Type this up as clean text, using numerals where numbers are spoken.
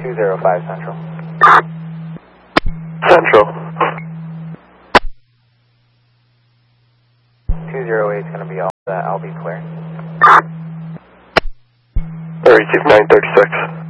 205 Central. Central. 208 is going to be all that. I'll be clear. 36936.